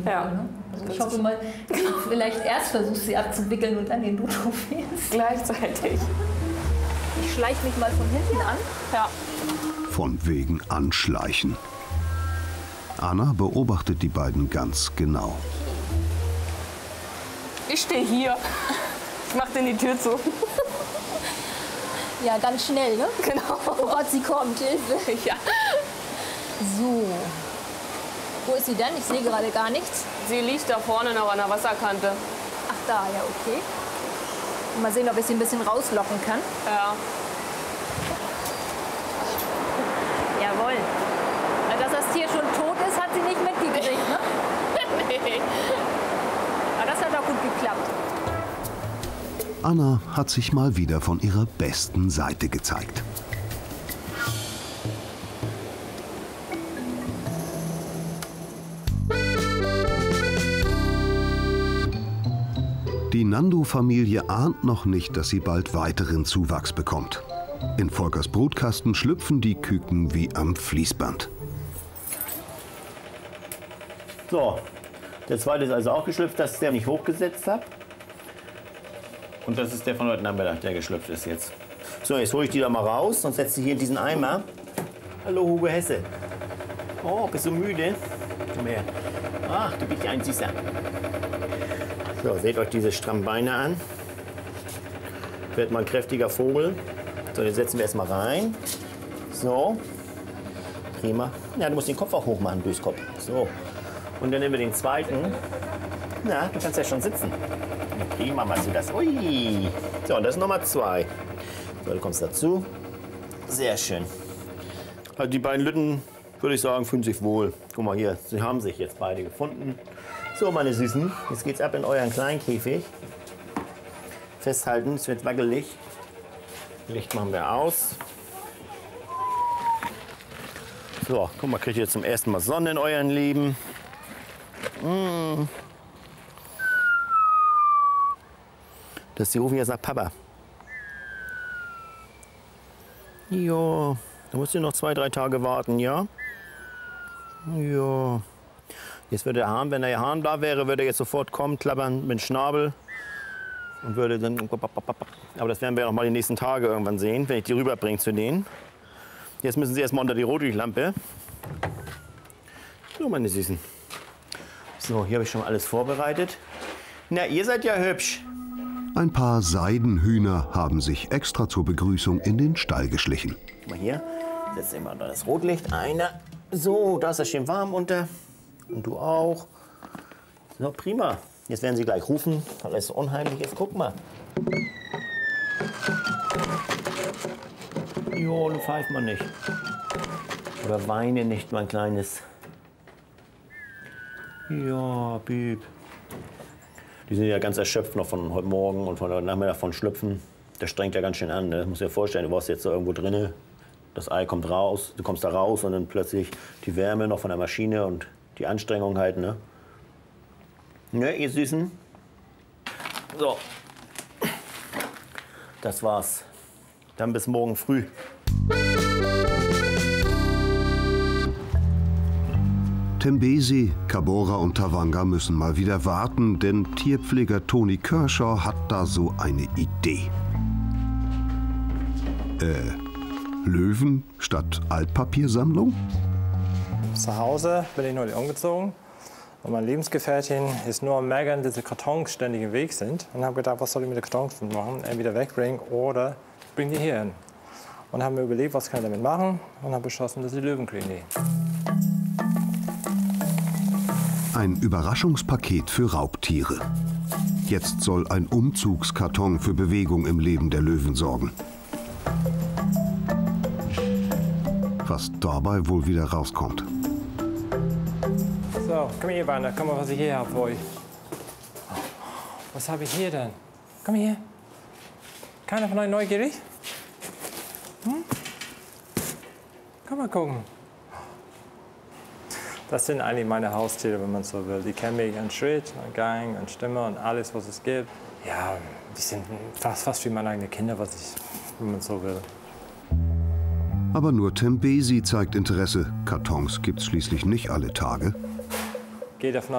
Ja. Fall, ne? Also ich hoffe mal, vielleicht erst versuchst sie abzuwickeln und dann den Duto fährst. Gleichzeitig. Ich schleiche mich mal von hinten an. Ja. Von wegen Anschleichen. Anna beobachtet die beiden ganz genau. Ich stehe hier. Ich mach denn die Tür zu. Ja, ganz schnell, ne? Genau. Oh Gott, sie kommt, Hilfe. Ja. So. Wo ist sie denn? Ich sehe gerade gar nichts. Sie liegt da vorne noch an der Wasserkante. Ach, da, ja, okay. Mal sehen, ob ich sie ein bisschen rauslocken kann. Ja. Jawohl. Na, dass das Tier schon tot ist, hat sie nicht mitgekriegt, ne? Nee. Aber das hat auch gut geklappt. Anna hat sich mal wieder von ihrer besten Seite gezeigt. Die Nando-Familie ahnt noch nicht, dass sie bald weiteren Zuwachs bekommt. In Volkers Brutkasten schlüpfen die Küken wie am Fließband. So, der zweite ist also auch geschlüpft, das ist der, den ich hochgesetzt habe. Und das ist der von heute Nachmittag, der geschlüpft ist jetzt. So, jetzt hole ich die da mal raus und setze sie hier in diesen Eimer. Hallo Hugo Hesse. Oh, bist du müde? Komm her. Ach, du bist ja ein Süßer. So, seht euch diese strammen Beine an. Wird mal ein kräftiger Vogel. So, den setzen wir erstmal rein. So. Prima. Ja, du musst den Kopf auch hoch machen, durchs Kopf. So. Und dann nehmen wir den zweiten. Na, du kannst ja schon sitzen. Prima, machst du das. Ui. So, und das ist Nummer 2. So, du kommst dazu. Sehr schön. Also die beiden Lütten, würde ich sagen, fühlen sich wohl. Guck mal hier, sie haben sich jetzt beide gefunden. So, meine Süßen, jetzt geht's ab in euren kleinen Käfig. Festhalten, es wird wackelig. Licht machen wir aus. So, guck mal, kriegt ihr zum ersten Mal Sonne in euren Leben. Das die rufen jetzt nach Papa. Ja, da musst du noch 2, 3 Tage warten, ja? Ja. Jetzt würde der Hahn, wenn der Hahn da wäre, würde er jetzt sofort kommen, klappern mit dem Schnabel. Und würde dann. Aber das werden wir noch mal die nächsten Tage irgendwann sehen, wenn ich die rüberbringe zu denen. Jetzt müssen sie erstmal unter die Rotlichtlampe. So, meine Süßen. So, hier habe ich schon alles vorbereitet. Na, ihr seid ja hübsch. Ein paar Seidenhühner haben sich extra zur Begrüßung in den Stall geschlichen. Guck mal hier, setzt immer das Rotlicht. Einer. So, da ist das schön warm unter. Und du auch. So, prima. Jetzt werden sie gleich rufen, weil es so unheimlich ist. Guck mal. Jo, du pfeif mal nicht. Oder weine nicht, mein Kleines. Ja, Büb. Die sind ja ganz erschöpft noch von heute Morgen und von heute Nachmittag von Schlüpfen. Das strengt ja ganz schön an. Das musst du dir vorstellen, du warst jetzt so irgendwo drinne. Das Ei kommt raus, du kommst da raus und dann plötzlich die Wärme noch von der Maschine und die Anstrengung halt, ne? Ne, ihr Süßen? So. Das war's. Dann bis morgen früh. Tembesi, Cabora und Tawanga müssen mal wieder warten, denn Tierpfleger Toni Kershaw hat da so eine Idee. Löwen statt Altpapiersammlung? Zu Hause bin ich neulich umgezogen und meine Lebensgefährtin ist nur am Meckern, dass die Kartons ständig im Weg sind. Und habe gedacht, was soll ich mit den Kartons machen? Entweder wegbringen oder ich bringe die hier hin. Und habe mir überlegt, was kann ich damit machen und habe beschlossen, dass ich Löwen kriegen. Ein Überraschungspaket für Raubtiere. Jetzt soll ein Umzugskarton für Bewegung im Leben der Löwen sorgen. Was dabei wohl wieder rauskommt. So, komm hier, Beine, komm mal, was ich hier habe für euch. Was habe ich hier denn? Komm hier. Keiner von euch neugierig? Hm? Komm mal gucken. Das sind eigentlich meine Haustiere, wenn man so will. Die kennen mich an Schritt, an Gang, an Stimme und alles, was es gibt. Ja, die sind fast wie meine eigenen Kinder, wenn man so will. Aber nur Tembesi zeigt Interesse. Kartons gibt's schließlich nicht alle Tage. Geht davon